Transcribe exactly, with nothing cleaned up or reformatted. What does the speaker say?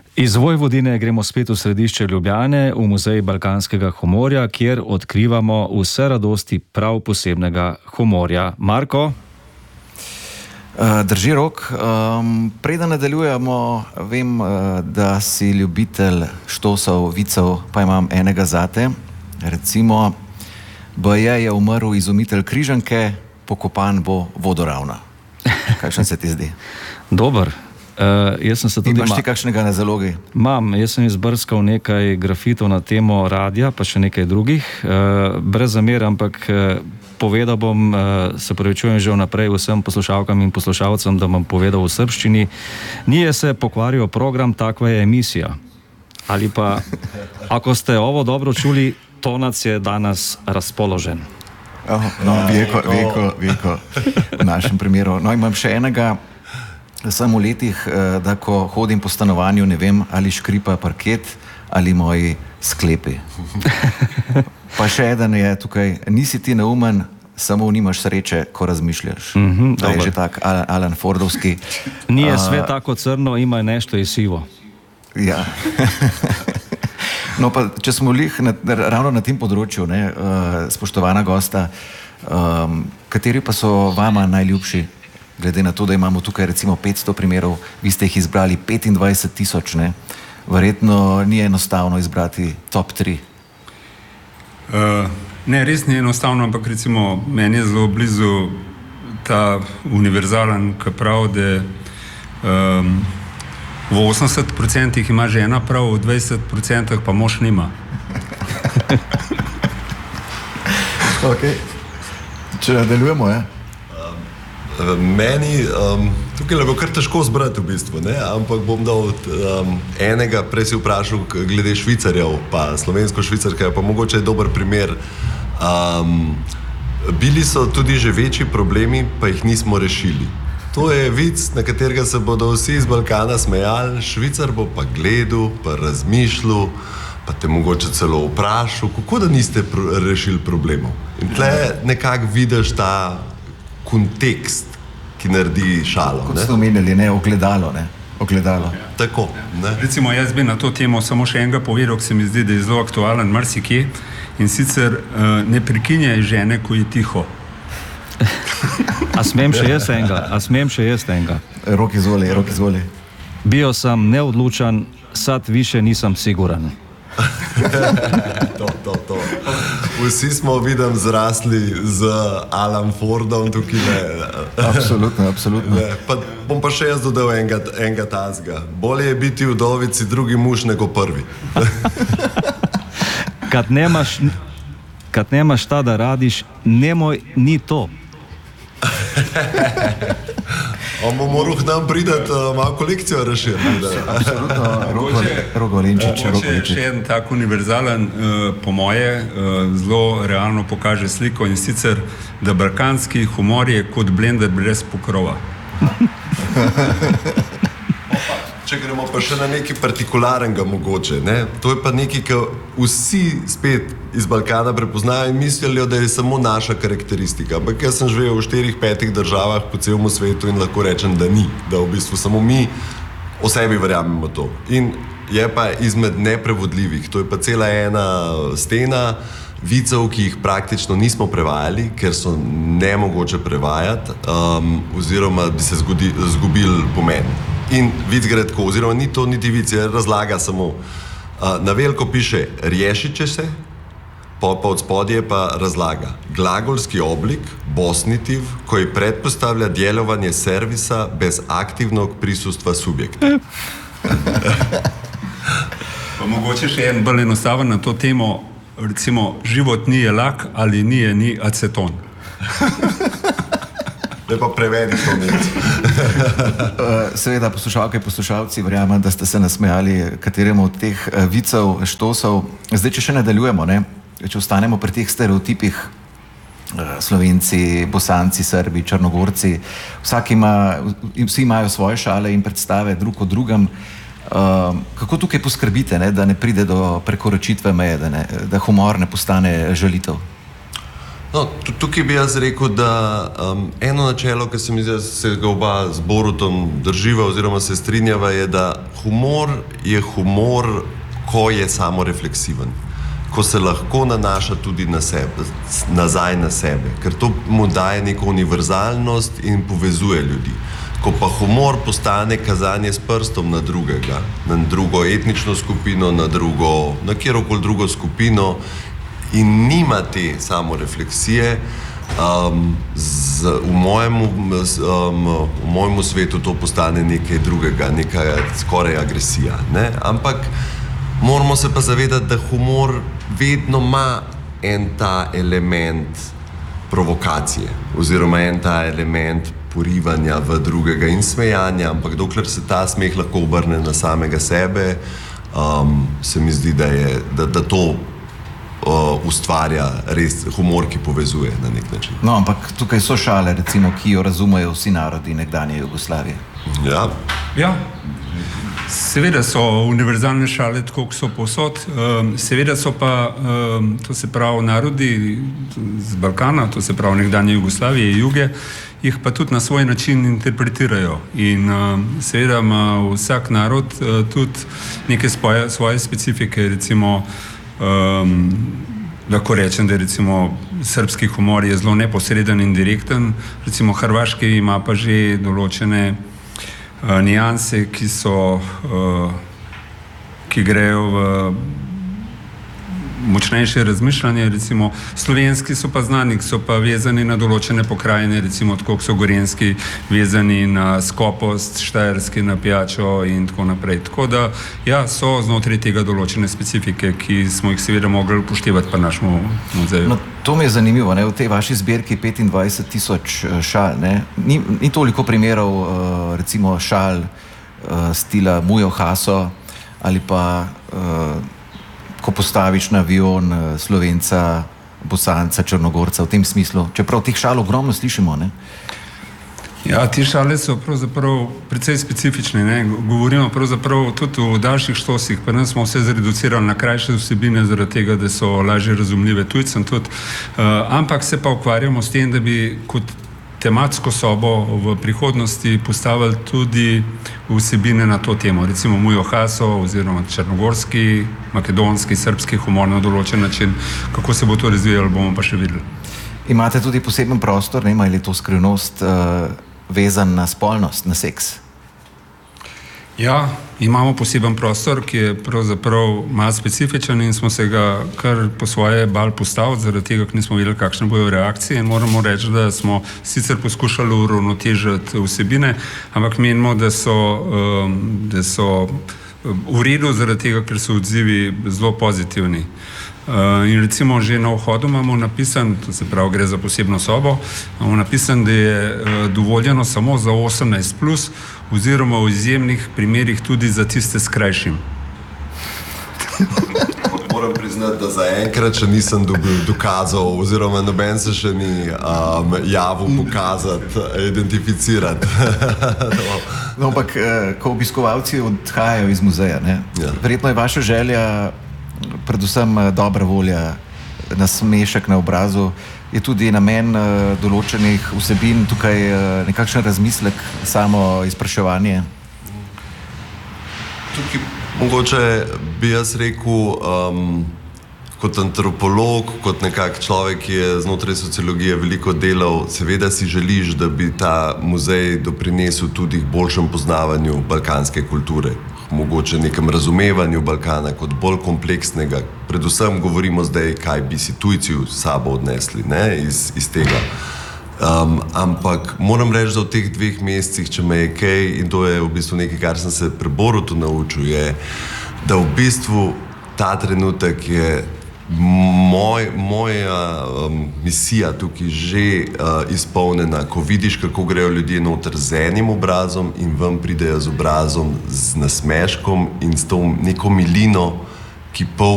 Iz Vojvodine gremo spet v središče Ljubljane, v muzej balkanskega humorja, kjer odkrivamo vse radosti prav posebnega humorja. Marko? Drži, Rok. Um, preden nadaljujemo, vem, da si ljubitelj štosov, vicev, pa imam enega zate. Recimo, baje je umrl izumitelj križanke, pokopan bo vodoravna. Kakšen se ti zdi? Dober. Uh, jaz sem se tudi... Imaš ti kakšnega na zalogi? Imam. Jaz sem izbrskal nekaj grafitov na temo radia, pa še nekaj drugih. Uh, brez zamer, ampak uh, povedal bom, uh, se pravičujem že vnaprej vsem poslušalkam in poslušalcem, da bom povedal v srbščini. Nije se pokvario program, takva je emisija. Ali pa, ako ste ovo dobro čuli, tonac je danas razpoložen. Oh, no, vijeko, vijeko, vijeko v našem primeru. No, imam še enega. Sem v letih, da ko hodim po stanovanju, ne vem, ali škripa parket ali moji sklepi. Pa še eden je tukaj, nisi ti neumen, samo nimaš sreče, ko razmišljaš. Mm-hmm, da je že tak Alan, Alan Fordovski. Nije sve tako crno, ima nešto i sivo. Ja. No pa, če smo lih na, ravno na tem področju, ne, spoštovana gosta, um, kateri pa so vama najljubši? Glede na to, da imamo tukaj recimo petsto primerov, vi ste jih izbrali petindvajset tisoč, ne? Verjetno ni enostavno izbrati top tri. Uh, ne, res ni enostavno, ampak recimo meni je zelo blizu ta univerzalen, ki pravi, da um, v osemdeset procentih ima žena prav, v dvajset procentih pa mož nima. Ok. Če nadaljujemo, ja? Meni, um, tukaj je bilo kar težko zbrati v bistvu, ne? Ampak bom dal um, enega, prej si vprašal glede Švicarjev, pa slovensko-švicarka, pa mogoče je dober primer. Um, bili so tudi že večji problemi, pa jih nismo rešili. To je vic, na katerega se bodo vsi iz Balkana smejali, Švicar bo pa gledal, pa razmišljal, pa te mogoče celo vprašal, kako da niste pr rešili problemov. In tle nekako vidiš ta kontekst, ki naredi šalo. Kot ste omenjali, ne, ogledalo, ne, ogledalo. Ja. Tako, ne. Recimo, jaz bi na to temo samo še enega povedal, ki se mi zdi, da je zelo aktualen marsikje, in sicer uh, ne prekinjaj žene, ko je tiho. A smem še jaz enega? A smem še jaz enega? Rok izvoli, Rok izvoli. Bio sam neodlučan, sad više nisam siguran. to, to, to. Vsi smo, vidim, zrasli z Alan Fordom tukaj, ne. Absolutno, absolutno. Ne. Pa, bom pa še jaz dodal enega, enega tazga. Bolje je biti vdovici drugi muž nego prvi. Kad nemaš, kad nemaš šta da radiš, nemoj ni to. On bo moral k nam pridati, uh, malo kolekcijo razširiti. Absolutno, Rogolinčič. Še en tak univerzalen, uh, po moje, uh, zelo realno pokaže sliko, in sicer, da balkanski humor je kot blender brez pokrova. Če gremo pa še na nekaj partikularenega mogoče, ne? To je pa nekaj, ki vsi spet iz Balkana prepoznajo in mislijo, da je samo naša karakteristika. Ampak jaz sem živel v štirih, petih državah po celem svetu in lahko rečem, da ni. Da v bistvu samo mi o sebi verjamemo to. In je pa izmed neprevodljivih. To je pa cela ena stena vicev, ki jih praktično nismo prevajali, ker so nemogoče prevajati, um, oziroma bi se zgubili pomen. In vic gre tako, oziroma ni to niti vic, je razlaga samo. Uh, na veliko piše rješiće se, pa, pa od spodje pa razlaga. Glagolski oblik, bosnitiv, koji pretpostavlja djelovanje servisa bez aktivnog prisustva subjekta. Pa mogoče še en bolj enostaven na to temo, recimo, život nije lak, ali nije ni aceton. Ne pa prevedi to nekaj. Seveda, poslušalke in poslušalci, verjamem, da ste se nasmejali kateremu od teh vicev, štosov. Zdaj, če še nadaljujemo, ne? Če ostanemo pri teh stereotipih, Slovenci, Bosanci, Srbi, Črnogorci, vsak ima, vsi imajo svoje šale in predstave drug o drugem. Kako tukaj poskrbite, ne? Da ne pride do prekoračitve meje, da, ne, da humor ne postane žalitev? No, tukaj bi jaz rekel, da um, eno načelo, ki se mi zdi, da se ga oba z Borutom drživa oziroma se strinjava, je, da humor je humor, ko je samorefleksiven, ko se lahko nanaša tudi na sebe, nazaj na sebe, ker to mu daje neko univerzalnost in povezuje ljudi. Ko pa humor postane kazanje s prstom na drugega, na drugo etnično skupino, na drugo, na kjerokoli drugo skupino in nima te samorefleksije, um, z, v, mojemu, um, v mojemu svetu to postane nekaj drugega, neka skoraj agresija. Ne? Ampak moramo se pa zavedati, da humor vedno ima en ta element provokacije oziroma en ta element porivanja v drugega in smejanja, ampak dokler se ta smeh lahko obrne na samega sebe, um, se mi zdi, da, je, da, da to uh, ustvarja res humor, ki povezuje na nek način. No, ampak tukaj so šale, recimo, ki jo razumejo vsi narodi nekdanje Jugoslavije. Ja. Ja. Seveda so univerzalne šale, tako kot so povsod, seveda so pa, to se pravi, narodi z Balkana, to se pravi nekdanje Jugoslavije, juge, jih pa tudi na svoj način interpretirajo. In seveda ima vsak narod tudi neke svoje, svoje specifike, recimo, lahko rečem, da je recimo srbski humor je zelo neposreden in direkten, recimo hrvaški ima pa že določene Uh, nijanse, ki so, uh, ki grejo v močnejše razmišljanje, recimo slovenski so pa znani, so pa vezani na določene pokrajine, recimo tako so gorenski vezani na skopost, štajerski na pijačo in tako naprej. Tako da, ja, so znotraj tega določene specifike, ki smo jih seveda mogli upoštevati pa našemu muzeju. No, to mi je zanimivo, ne? V tej vaši zbirki petindvajset tisoč šal, ne? Ni, ni toliko primerov, uh, recimo šal uh, stila Mujo Haso ali pa uh, ko postaviš na avion Slovenca, Bosanca, Črnogorca, v tem smislu. Čeprav teh šal ogromno slišimo, ne? Ja, te šale so pravzaprav precej specifične, ne? Govorimo pravzaprav tudi o daljših štosih, pa nas smo vse zreducirali na krajše vsebine zaradi tega, da so lažje razumljive tujcem tudi, uh, ampak se pa ukvarjamo s tem, da bi kot tematsko sobo v prihodnosti postavili tudi vsebine na to temo, recimo Mujo Haso oziroma črnogorski, makedonski, srbski humor na določen način. Kako se bo to razvijalo, bomo pa še videli. Imate tudi poseben prostor, ne, ali je to skrivnost uh, vezan na spolnost, na seks? Ja, imamo poseben prostor, ki je pravzaprav malo specifičen in smo se ga kar po svoje bal postaviti, zaradi tega, ker nismo videli, kakšne bojo reakcije, in moramo reči, da smo sicer poskušali uravnotežiti vsebine, ampak menimo, da so, um, da so v redu, zaradi tega, ker so odzivi zelo pozitivni. Uh, in recimo že na vhodu imamo napisan, to se pravi, gre za posebno sobo, imamo napisan, da je uh, dovoljeno samo za osemnajst plus, oziroma v izjemnih primerih tudi za tiste s krajšim. Moram priznati, da zaenkrat še nisem dobil dokazov, oziroma noben se še ni um, javil pokazati, identificirati. No, no, ampak, eh, ko obiskovalci odhajajo iz muzeja, ne? Ja. Verjetno je vaša želja predvsem dobra volja, nasmešek na obrazu, je tudi namen uh, določenih vsebin tukaj uh, nekakšen razmislek, samo izpraševanje? Tukaj mogoče bi jaz rekel, um, kot antropolog, kot nekak človek, ki je znotraj sociologije veliko delal, seveda si želiš, da bi ta muzej doprinesel tudi k boljšem poznavanju balkanske kulture, mogoče nekem razumevanju Balkana kot bolj kompleksnega. Predvsem govorimo zdaj, kaj bi si tujci v sabo odnesli, ne, iz, iz tega. Um, ampak moram reči, da v teh dveh mesecih, če me je kaj, in to je v bistvu nekaj, kar sem se pri Borutu naučil, je, da v bistvu ta trenutek je Moj, moja um, misija tukaj že uh, izpolnjena, ko vidiš, kako grejo ljudje noter z enim obrazom in ven pridejo z obrazom, z nasmeškom in s to neko milino, ki pol